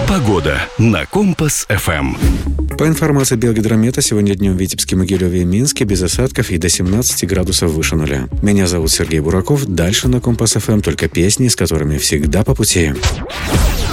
Погода на Компас ФМ. По информации Белгидромета, сегодня днем в Витебске, Могилеве и Минске без осадков и до 17 градусов выше нуля. Меня зовут Сергей Бураков. Дальше на Компас ФМ только песни, с которыми всегда по пути.